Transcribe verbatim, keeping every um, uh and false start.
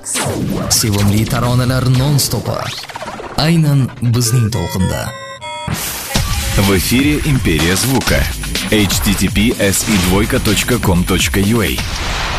Sevimli taronalar non-stop'a. Aynan bizning to'lqinda. В эфире Империя звука. эйч ти ти пи эс и двойка точка ком точка ю а